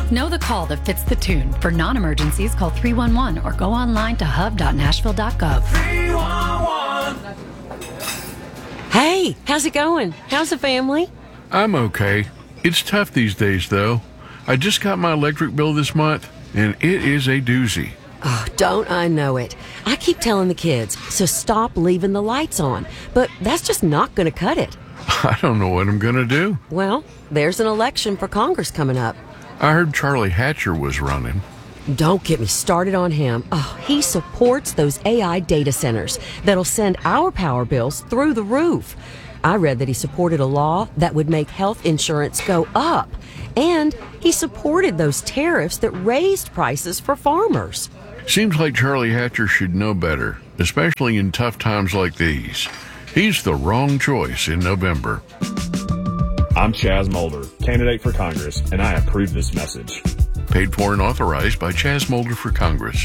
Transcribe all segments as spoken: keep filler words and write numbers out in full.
Know the call that fits the tune. For non-emergencies, call three one one or go online to hub dot nashville dot gov. three one one. Hey, how's it going? How's the family? I'm okay. It's tough these days, though. I just got my electric bill this month, and it is a doozy. Oh, don't I know it. I keep telling the kids, so stop leaving the lights on. But that's just not going to cut it. I don't know what I'm going to do. Well, there's an election for Congress coming up. I heard Charlie Hatcher was running. Don't get me started on him. Oh, he supports those A I data centers that'll send our power bills through the roof. I read that he supported a law that would make health insurance go up. And he supported those tariffs that raised prices for farmers. Seems like Charlie Hatcher should know better, especially in tough times like these. He's the wrong choice in November. I'm Chaz Mulder, candidate for Congress, and I approve this message. Paid for and authorized by Chaz Mulder for Congress.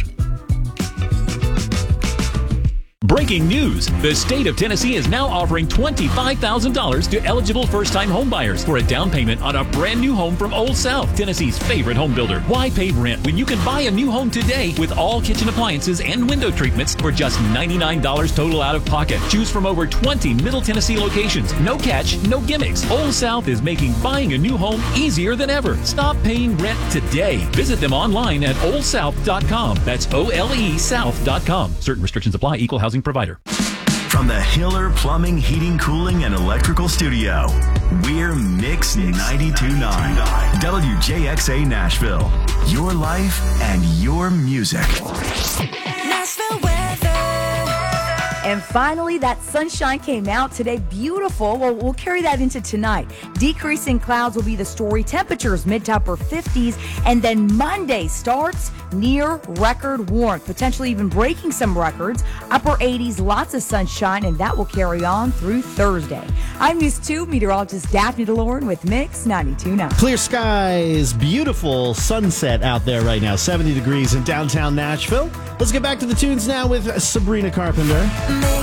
Breaking news. The state of Tennessee is now offering twenty-five thousand dollars to eligible first-time homebuyers for a down payment on a brand new home from Old South, Tennessee's favorite home builder. Why pay rent when you can buy a new home today with all kitchen appliances and window treatments for just ninety-nine dollars total out of pocket? Choose from over twenty Middle Tennessee locations. No catch, no gimmicks. Old South is making buying a new home easier than ever. Stop paying rent today. Visit them online at old south dot com. That's O L E south dot com. Certain restrictions apply. Equal housing provider. From the Hiller Plumbing, Heating, Cooling, and Electrical Studio, we're Mix ninety-two point nine. W J X A Nashville. Your life and your music. Nashville weather. And finally, that sunshine came out today. Beautiful. Well, we'll carry that into tonight. Decreasing clouds will be the story. Temperatures mid to upper fifties. And then Monday starts near record warmth, potentially even breaking some records. Upper eighties, lots of sunshine, and that will carry on through Thursday. I'm News two meteorologist Daphne DeLorme with Mix ninety-two point nine. Clear skies, beautiful sunset out there right now, seventy degrees in downtown Nashville. Let's get back to the tunes now with Sabrina Carpenter. Mix.